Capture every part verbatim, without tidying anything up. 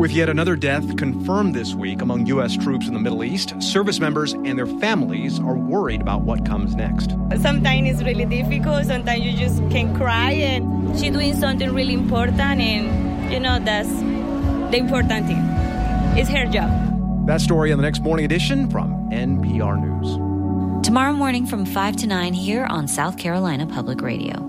With yet another death confirmed this week among U S troops in the Middle East, service members and their families are worried about what comes next. Sometimes it's really difficult. Sometimes you just can cry, and she's doing something really important, and, you know, that's the important thing. It's her job. That story on the next morning edition from N P R News. Tomorrow morning from five to nine here on South Carolina Public Radio.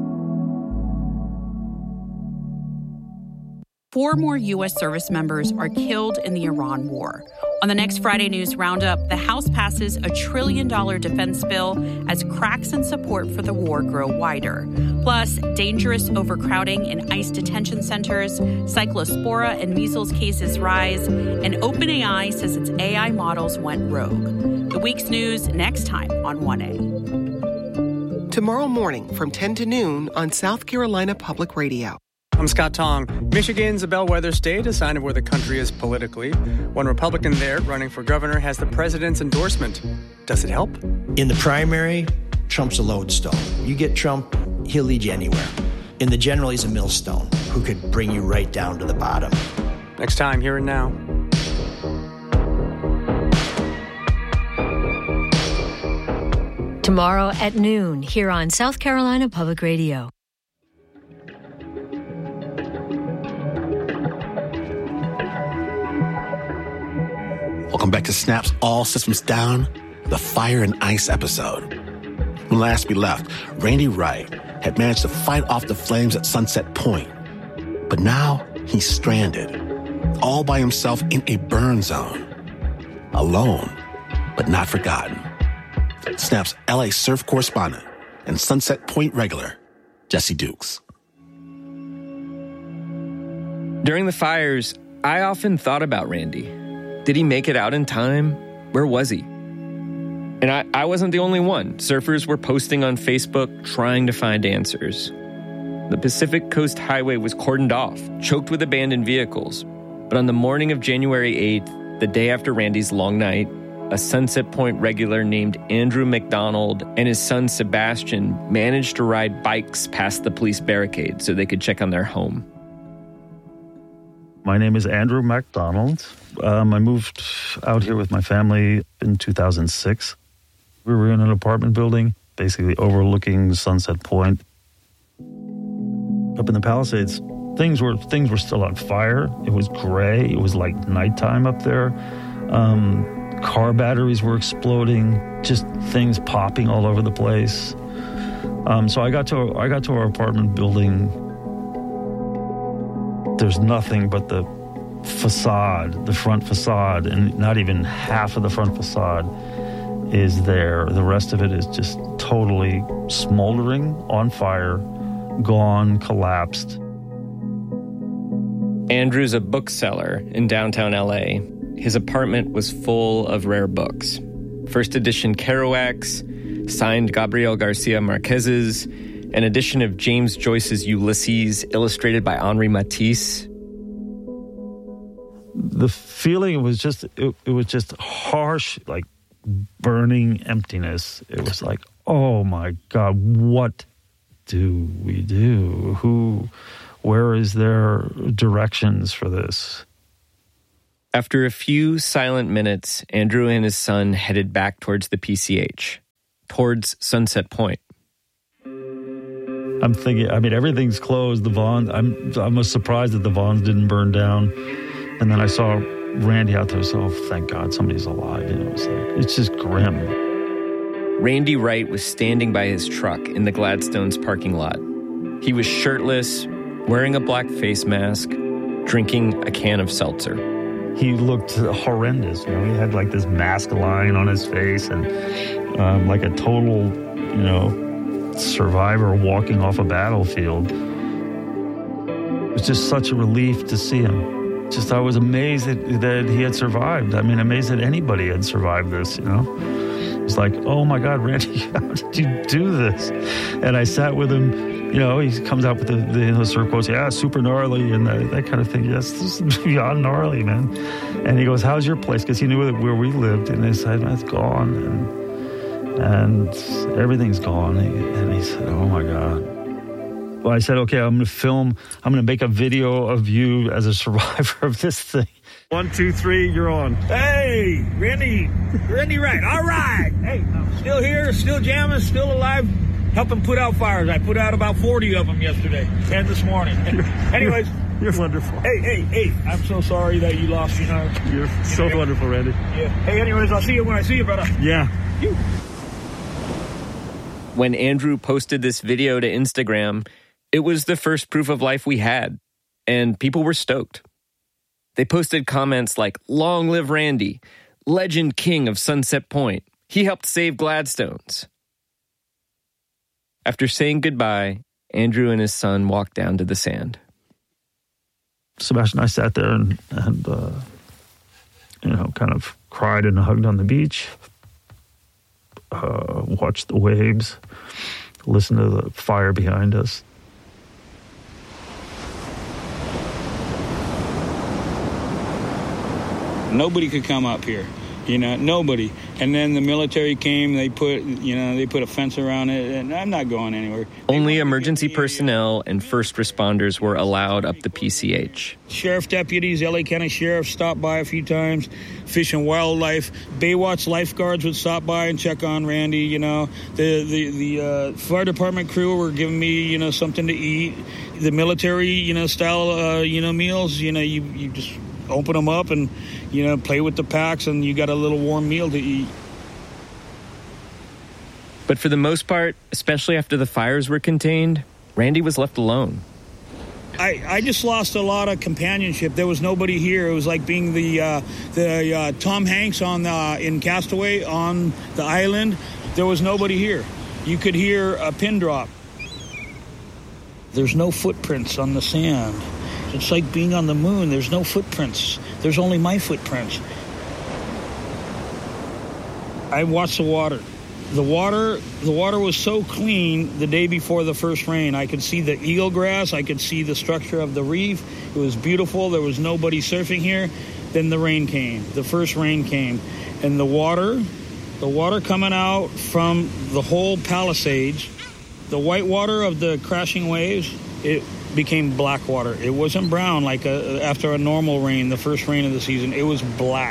Four more U S service members are killed in the Iran war. On the next Friday News Roundup, the House passes a trillion dollar defense bill as cracks in support for the war grow wider. Plus, dangerous overcrowding in ICE detention centers, cyclospora and measles cases rise, and OpenAI says its A I models went rogue. The week's news next time on one A. Tomorrow morning from ten to noon on South Carolina Public Radio. I'm Scott Tong. Michigan's a bellwether state, a sign of where the country is politically. One Republican there running for governor has the president's endorsement. Does it help? In the primary, Trump's a lodestone. You get Trump, he'll lead you anywhere. In the general, he's a millstone who could bring you right down to the bottom. Next time, Here and Now. Tomorrow at noon here on South Carolina Public Radio. Welcome back to Snap's All Systems Down, the Fire and Ice episode. When last we left, Randy Wright had managed to fight off the flames at Sunset Point. But now he's stranded, all by himself in a burn zone. Alone, but not forgotten. Snap's L A surf correspondent and Sunset Point regular, Jesse Dukes. During the fires, I often thought about Randy. Did he make it out in time? Where was he? And I, I wasn't the only one. Surfers were posting on Facebook trying to find answers. The Pacific Coast Highway was cordoned off, choked with abandoned vehicles. But on the morning of January eighth, the day after Randy's long night, a Sunset Point regular named Andrew McDonald and his son Sebastian managed to ride bikes past the police barricade so they could check on their home. My name is Andrew McDonald. Um, I moved out here with my family in two thousand six. We were in an apartment building, basically overlooking Sunset Point. Up in the Palisades, things were things were still on fire. It was gray. It was like nighttime up there. Um, car batteries were exploding. Just things popping all over the place. Um, so I got to I got to our apartment building. There's nothing but the facade, the front facade, and not even half of the front facade is there. The rest of it is just totally smoldering, on fire, gone, collapsed. Andrew's a bookseller in downtown L A. His apartment was full of rare books. First edition Kerouac's, signed Gabriel Garcia Marquez's, an edition of James Joyce's Ulysses, illustrated by Henri Matisse. The feeling was just, it, it was just harsh, like burning emptiness. It was like, oh my God, what do we do? Who, where is there directions for this? After a few silent minutes, Andrew and his son headed back towards the P C H, towards Sunset Point. I'm thinking, I mean, everything's closed. The Vons, I'm, I was surprised that the Vons didn't burn down. And then I saw Randy out there, so oh, thank God somebody's alive. You know, it's like, it's just grim. Randy Wright was standing by his truck in the Gladstone's parking lot. He was shirtless, wearing a black face mask, drinking a can of seltzer. He looked horrendous. You know, he had like this mask line on his face and um, like a total, you know, survivor walking off a battlefield. It was just such a relief to see him. Just, I was amazed that, that he had survived. I mean, amazed that anybody had survived this, you know? It's like, oh my God, Randy, how did you do this? And I sat with him, you know, he comes out with the, the, the surf quotes, yeah, super gnarly and that, that kind of thing. Yes, this is beyond gnarly, man. And he goes, how's your place? Because he knew that where we lived. And I said, it's gone. And, and everything's gone. And he said, oh my God. Well, I said, okay, I'm going to film, I'm going to make a video of you as a survivor of this thing. One, two, three, you're on. Hey, Randy, Randy Wright, all right. Hey, still here, still jamming, still alive, helping put out fires. I put out about forty of them yesterday and this morning. Anyways. You're, you're wonderful. Hey, hey, hey, I'm so sorry that you lost, you know. You're you so know, wonderful, Randy. Yeah. Hey, anyways, I'll see you when I see you, brother. Yeah. You. When Andrew posted this video to Instagram, it was the first proof of life we had, and people were stoked. They posted comments like, "Long live Randy, legend king of Sunset Point. He helped save Gladstones." After saying goodbye, Andrew and his son walked down to the sand. Sebastian and I sat there and, and uh, you know, kind of cried and hugged on the beach, uh, watched the waves, listened to the fire behind us. Nobody could come up here, you know, nobody. And then the military came, they put, you know, they put a fence around it, and I'm not going anywhere. Only emergency personnel and first responders were allowed up the P C H. Sheriff deputies, L A County Sheriff stopped by a few times, Fish and Wildlife, Baywatch lifeguards would stop by and check on Randy, you know. The, the, the uh, fire department crew were giving me, you know, something to eat. The military, you know, style, uh, you know, meals, you know, you, you just open them up and, you know, play with the packs, and you got a little warm meal to eat. But for the most part, especially after the fires were contained, Randy was left alone. I, I just lost a lot of companionship. There was nobody here. It was like being the uh, the uh, Tom Hanks on the, in Castaway on the island. There was nobody here. You could hear a pin drop. There's no footprints on the sand. It's like being on the moon. There's no footprints. There's only my footprints. I watched the water. The water, the water was so clean the day before the first rain. I could see the eelgrass. I could see the structure of the reef. It was beautiful. There was nobody surfing here. Then the rain came. The first rain came. And the water, the water coming out from the whole Palisades, the white water of the crashing waves, it became black water. It wasn't brown like a, after a normal rain, the first rain of the season. It was black.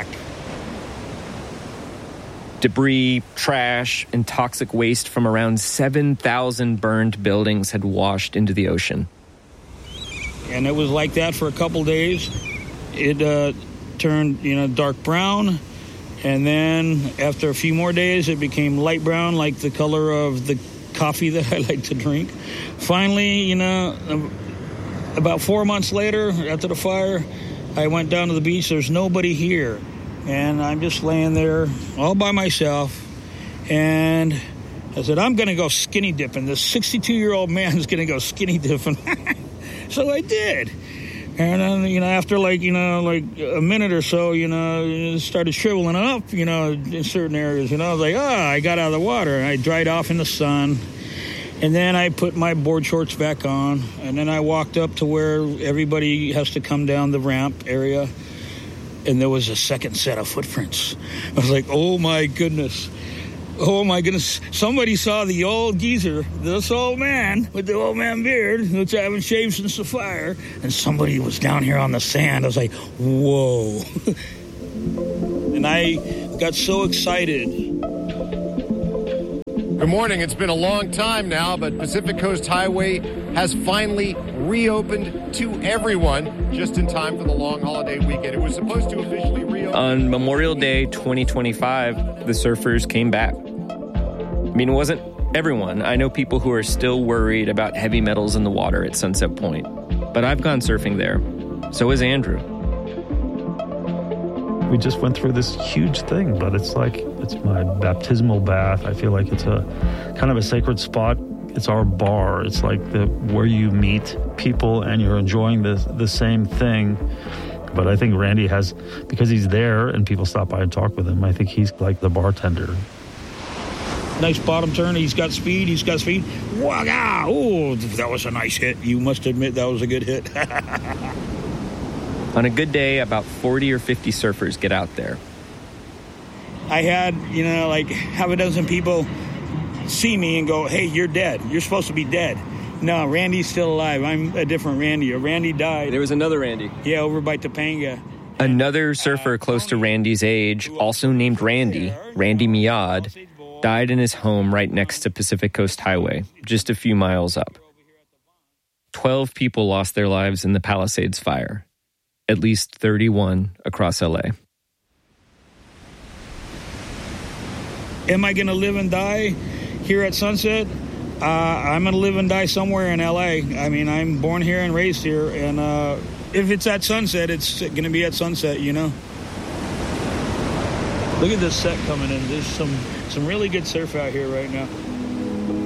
Debris, trash, and toxic waste from around seven thousand burned buildings had washed into the ocean. And it was like that for a couple days. It uh, turned, you know, dark brown. And then after a few more days, it became light brown, like the color of the coffee that I like to drink. Finally, you know, about four months later, after the fire, I went down to the beach. There's nobody here. And I'm just laying there all by myself. And I said, I'm going to go skinny dipping. This sixty-two-year-old man is going to go skinny dipping. So I did. And then, you know, after like, you know, like a minute or so, you know, it started shriveling up, you know, in certain areas. You know, I was like, oh, I got out of the water. And I dried off in the sun. And then I put my board shorts back on. And then I walked up to where everybody has to come down the ramp area. And there was a second set of footprints. I was like, oh, my goodness. Oh, my goodness. Somebody saw the old geezer, this old man with the old man beard, which I haven't shaved since the fire. And somebody was down here on the sand. I was like, whoa. And I got so excited. Good morning. It's been a long time now, but Pacific Coast Highway has finally reopened to everyone just in time for the long holiday weekend. It was supposed to officially reopen on Memorial Day twenty twenty-five. The surfers came back. I mean, it wasn't everyone. I know people who are still worried about heavy metals in the water at Sunset Point, but I've gone surfing there. So has Andrew. We just went through this huge thing, but it's like, it's my baptismal bath. I feel like it's a kind of a sacred spot. It's our bar. It's like the where you meet people and you're enjoying the, the same thing. But I think Randy has, because he's there and people stop by and talk with him, I think he's like the bartender. Nice bottom turn. He's got speed. He's got speed. Wow. Oh, that was a nice hit. You must admit that was a good hit. On a good day, about forty or fifty surfers get out there. I had, you know, like half a dozen people see me and go, hey, you're dead. You're supposed to be dead. No, Randy's still alive. I'm a different Randy. Randy died. There was another Randy. Yeah, over by Topanga. Another surfer close to Randy's age, also named Randy, Randy Miad, died in his home right next to Pacific Coast Highway, just a few miles up. Twelve people lost their lives in the Palisades fire, at least thirty-one across L A. Am I going to live and die here at Sunset? Uh, I'm going to live and die somewhere in L A. I mean, I'm born here and raised here, and uh, if it's at Sunset, it's going to be at Sunset, you know? Look at this set coming in. There's some, some really good surf out here right now.